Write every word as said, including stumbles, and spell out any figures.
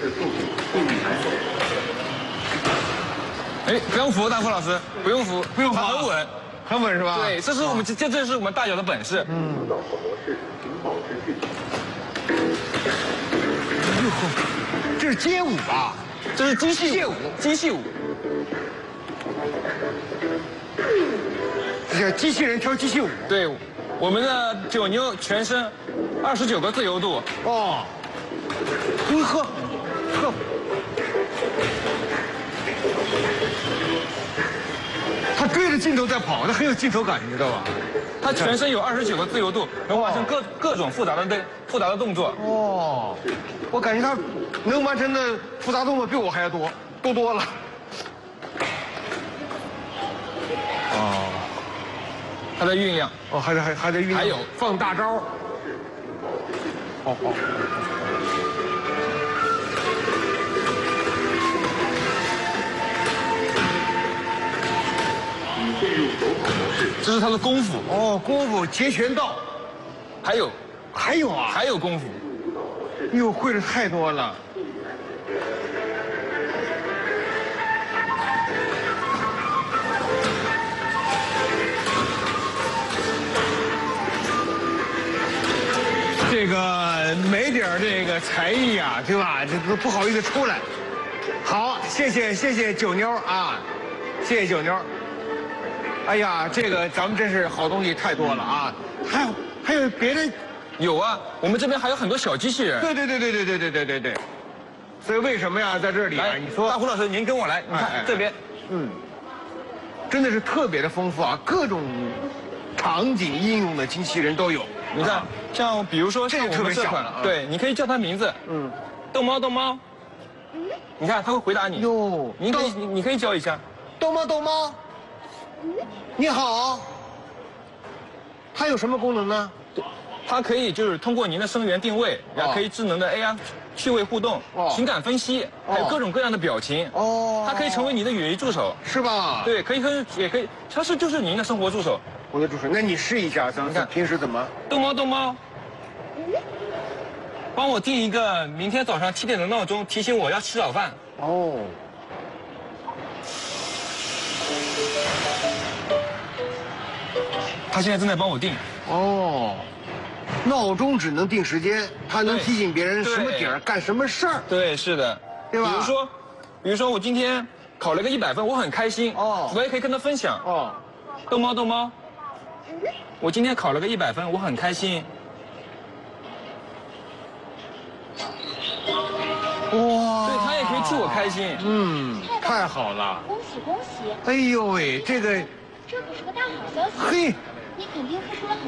哎，不用扶，大副老师，不用扶， 不用扶啊很稳， 很稳是吧？ 对，这是我们这这这是我们大脚的本事。嗯。 哎呦呵，这是街舞吧？ 这是机器机械舞机器舞。 这叫机器人跳机器舞。 对，我们的九妞全身二十九个自由度。 哦。呵呵呵。他追着镜头在跑，他很有镜头感，你知道吧？ 它全身有二十九个自由度，能完成各各种复杂的动复杂的动作。 哦，我感觉他能完成的复杂动作比我还要多，多多了。哦， 它在酝酿。 哦，还得还还得运， 还有放大招。哦哦。 这是他的功夫。 哦，功夫截拳道， 还有还有啊， 还有功夫。 哟，会的太多了。这个没点儿这个才艺啊，对吧？这都不好意思出来。好，谢谢谢谢九妞啊，谢谢九妞。哎呀，这个咱们真是好东西太多了啊！还有还有别的， 有啊，我们这边还有很多小机器人。 对对对对对对对对对对。所以为什么呀，在这里啊？ 来， 你说， 大胡老师，您跟我来，你哎哎看这边， 嗯，真的是特别的丰富啊，各种场景应用的机器人都有。 你看，像比如说这个像我们这款特别小了啊， 对，你可以叫它名字， 嗯， 逗猫逗猫。你看，它会回答你。 哟， 您可以， 逗你你可以教一下。 逗猫逗猫，你好，它有什么功能呢？ 它可以就是通过您的声源定位，然后可以智能的 A I 趣味互动、 哦情感分析，还有各种各样的表情。 哦， 它可以成为你的语音助手。 是吧？， 对，可以和也可以，它是就是您的生活助手。 我的主持人，那你试一下，咱们看平时怎么？ 逗猫逗猫，帮我定一个明天早上七点的闹钟，提醒我要吃早饭。 哦， 他现在正在帮我定。 哦，闹钟只能定时间，它能对提醒别人对什么点儿干什么事儿。 对，是的， 对吧比如说，比如说我今天考了个一百分，我很开心。 哦我也可以跟他分享。 哦， 逗猫逗猫，我今天考了个一百分，我很开心。 哇， 对他也可以替我开心。 嗯，太好了。 恭喜恭喜！ 哎呦喂，这个， 这可是个大好消息， 嘿。 你肯定付出了很。